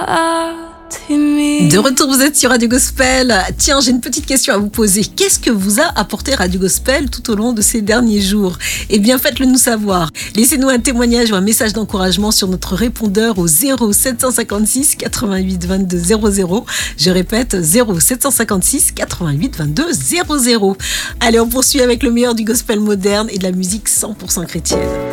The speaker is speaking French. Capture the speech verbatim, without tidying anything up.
De retour, vous êtes sur Radio Gospel. Tiens, j'ai une petite question à vous poser. Qu'est-ce que vous a apporté Radio Gospel tout au long de ces derniers jours? Eh bien, faites-le nous savoir. Laissez-nous un témoignage ou un message d'encouragement sur notre répondeur au zéro sept cent cinquante-six quatre-vingt-huit vingt-deux zéro zéro. Je répète, zéro sept cent cinquante-six quatre-vingt-huit vingt-deux zéro zéro. Allez, on poursuit avec le meilleur du gospel moderne et de la musique cent pour cent chrétienne.